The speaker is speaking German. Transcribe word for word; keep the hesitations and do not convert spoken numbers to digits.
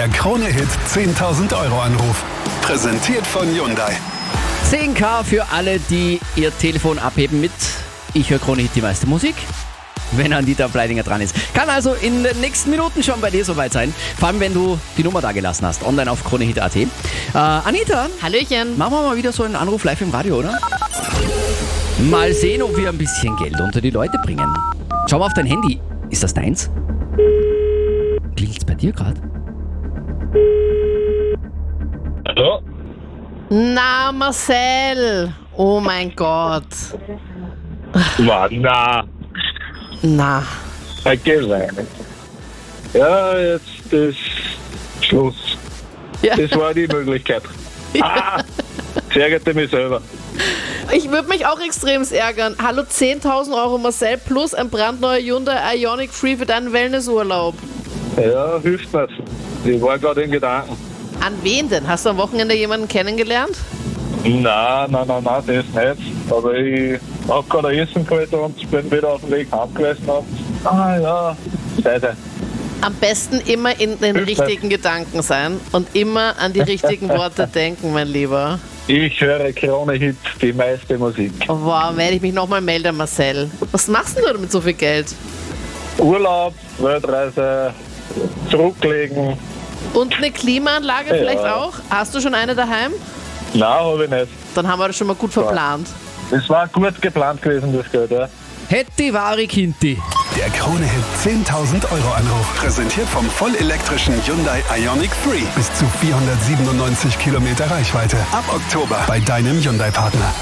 Der Krone-Hit zehntausend Euro Anruf. Präsentiert von Hyundai. zehn K für alle, die ihr Telefon abheben mit Ich höre Krone-Hit, die meiste Musik. Wenn Anita Bleidinger dran ist. Kann also in den nächsten Minuten schon bei dir soweit sein. Vor allem, wenn du die Nummer da gelassen hast. Online auf kronehit punkt at. Äh, Anita. Hallöchen. Machen wir mal wieder so einen Anruf live im Radio, oder? Mal sehen, ob wir ein bisschen Geld unter die Leute bringen. Schau mal auf dein Handy. Ist das deins? Klingelt's bei dir gerade? Hallo? Na, Marcel. Oh mein Gott. Mann, na, Na. geh rein. Ja, jetzt ist Schluss. Ja. Das war die Möglichkeit. Ah, ich ärgerte mich selber. Ich würde mich auch extrem ärgern. Hallo, zehntausend Euro Marcel plus ein brandneuer Hyundai Ioniq Free für deinen Wellnessurlaub. Ja, hilft mir. Ich war gerade in Gedanken. An wen denn? Hast du am Wochenende jemanden kennengelernt? Nein, nein, nein, nein, das nicht. Aber ich hab gerade ein Essen geholt und bin wieder auf dem Weg heim gewesen. Und, ah ja, Seite. Am besten immer in den richtigen Gedanken sein und immer an die richtigen Worte denken, mein Lieber. Ich höre Krone-Hit, die meiste Musik. Wow, werde ich mich nochmal melden, Marcel. Was machst denn du mit so viel Geld? Urlaub, Weltreise, zurücklegen. Und eine Klimaanlage Ja. vielleicht auch? Hast du schon eine daheim? Nein, habe ich nicht. Dann haben wir das schon mal gut verplant. Es war gut geplant gewesen, das Geld, ja. Hetti Vari Kinti. Der Krone-Hit zehntausend Euro Anruf. Präsentiert vom vollelektrischen Hyundai Ioniq Free. Bis zu vierhundertsiebenundneunzig Kilometer Reichweite. Ab Oktober bei deinem Hyundai-Partner.